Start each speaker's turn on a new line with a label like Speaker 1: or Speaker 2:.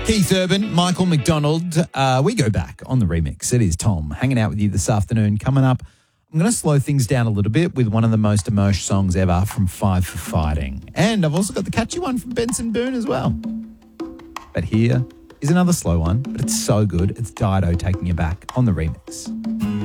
Speaker 1: Keith Urban, Michael McDonald. We go back on the remix. It is Tom hanging out with you this afternoon. Coming up, I'm going to slow things down a little bit with one of the most emotional songs ever from Five for Fighting. And I've also got the catchy one from Benson Boone as well. But here is another slow one, but it's so good. It's Dido taking you back on the remix.